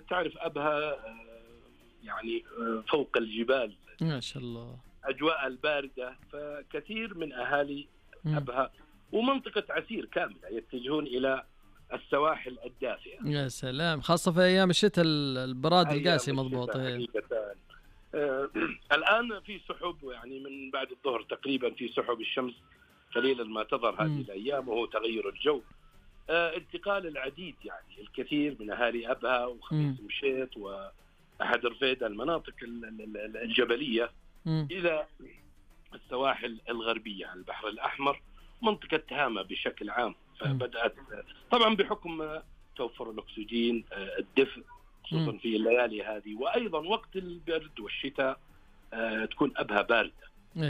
تعرف أبها يعني فوق الجبال ما شاء الله، أجواء الباردة، فكثير من أهالي مم. أبها ومنطقة عسير كاملة يتجهون إلى السواحل الدافئة. يا سلام، خاصة في أيام الشتاء البراد أيام القاسي مضبوط. الشتاء حقيقة. الآن في سحب، يعني من بعد الظهر تقريبا في سحب، الشمس قليلا ما تظهر هذه الأيام، وهو تغير الجو. انتقال العديد، يعني الكثير من أهالي أبها وخميس مشيط وأحد رفيدة، المناطق الجبلية، إلى السواحل الغربية، البحر الأحمر، منطقة تهامة بشكل عام. فبدأت طبعا بحكم توفر الأكسجين، الدفء خصوصا في الليالي هذه، وأيضا وقت البرد والشتاء تكون أبها باردة.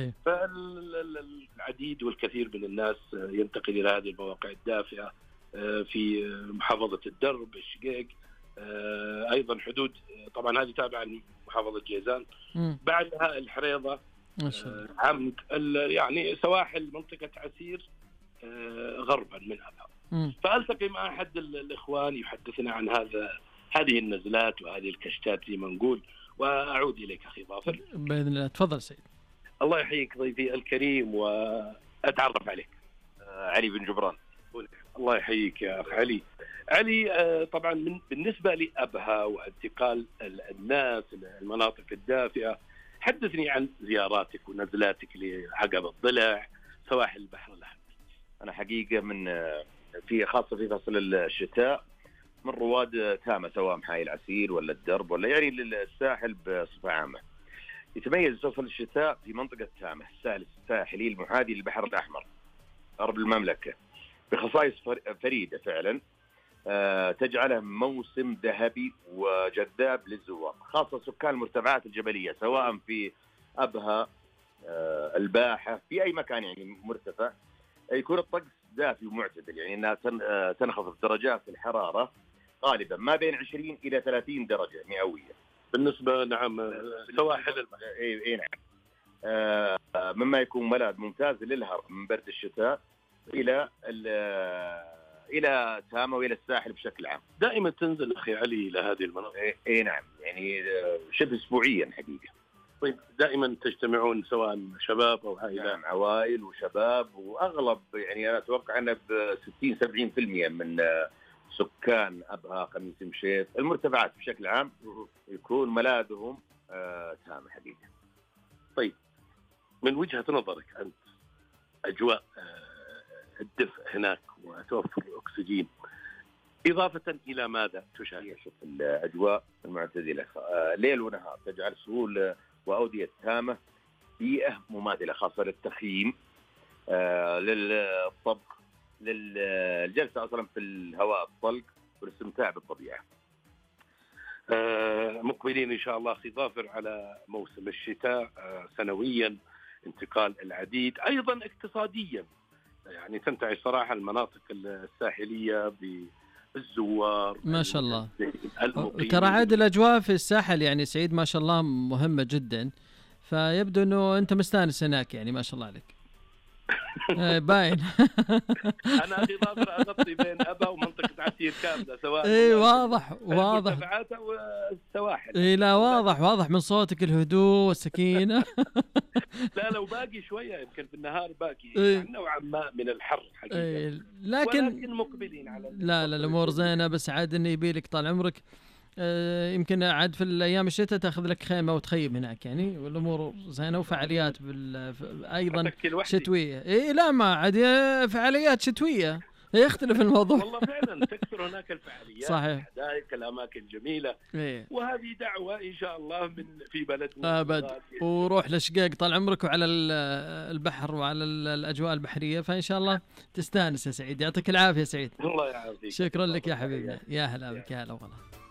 فالعديد والكثير من الناس ينتقل إلى هذه المواقع الدافئة في محافظة الدرب، الشقيق، أيضا حدود، طبعا هذه تابعة لمحافظة جيزان، بعدها الحريضة، عمق، يعني سواحل منطقة عسير غربا من أبها. فألتقي مع أحد الإخوان يحدثنا عن هذه النزلات وهذه الكشتات زي ما نقول، وأعود إليك أخي ظافر بإذن الله. تفضل سيد. الله يحييك ضيفي الكريم وأتعرف عليك. علي بن جبران. الله يحييك يا أخ علي. علي، طبعا بالنسبة لأبها وانتقال الناس للمناطق الدافئة، حدثني عن زياراتك ونزلاتك لعقب الضلع، سواحل البحر الأحمر. أنا حقيقة خاصة في فصل الشتاء من رواد تامة، سواء محاي العسير ولا الدرب ولا يعني الساحل بصفة عامة. يتميز فصل الشتاء في منطقة تامة، الساحل الساحلي المحاذي للبحر الأحمر غرب المملكة، بخصائص فريدة فعلا تجعله موسم ذهبي وجذاب للزوار، خاصة سكان المرتفعات الجبلية، سواء في أبها، الباحة، في أي مكان يعني مرتفع. يكون الطقس دافي ومعتدل، يعني أنها تنخفض درجات الحرارة غالبا ما بين 20 إلى 30 درجة مئوية بالنسبة نعم سواحل اي نعم. مما يكون ملاذ ممتاز للهرب من برد الشتاء الى تامة والى الساحل بشكل عام. دائما تنزل اخي علي الى هذه المناطق. اي نعم، يعني شبه اسبوعيا حقيقة. طيب دائما تجتمعون سواء شباب او عائلات؟ نعم، عوائل وشباب، واغلب يعني انا اتوقع ان ب 60-70% من سكان أبها، خميس مشيط، المرتفعات بشكل عام يكون ملاذهم تامة حقيقة. طيب من وجهة نظرك أنت، أجواء الدفء هناك وتوفر الأكسجين إضافة إلى ماذا تشاهد؟ شوف الأجواء المعتدلة ليل ونهار تجعل سهول وأودية تامة بيئة مماثلة، خاصة للتخييم، للطبخ، للجلسة أصلا في الهواء الطلق والاستمتاع بالطبيعة. مقبلين إن شاء الله أخي ظافر على موسم الشتاء، سنويا انتقال العديد، أيضا اقتصاديا يعني تنتعش صراحة المناطق الساحلية بالزوار ما شاء الله. المقيمين. ترى عاد الأجواء في الساحل يعني سعيد ما شاء الله مهمة جدا، فيبدو أنه أنت مستانس هناك يعني ما شاء الله عليك. باين. أنا أخي ظافر أغطي بين أبا ومنطقة عسير كاملة، سواء واضح المرتفعات أو السواحل. لا واضح من صوتك الهدوء والسكينة. لا لو باقي شوية يمكن بالنهار باقي يعني نوعا ما من الحر حقيقة، ولكن مقبلين على لا الأمور زينة، بس عاد إنه يبيلك طال عمرك يمكن عاد في الأيام الشتاء تأخذ لك خيمة وتخيم هناك يعني، والأمور زينة وفعاليات أيضا شتوية. لا ما عاد فعاليات شتوية يختلف الموضوع. والله فعلا تكثر هناك الفعاليات، صحيح، الحدائق، الأماكن الجميلة. وهذه دعوة إن شاء الله في بلدنا أبد. وروح لشقيق طال عمرك وعلى البحر وعلى الأجواء البحرية، فإن شاء الله تستانس يا سعيد. يعطيك العافية سعيد. الله يعافيك. شكرا لك يا حبيبنا، يا هلا بك، يا هلا والله.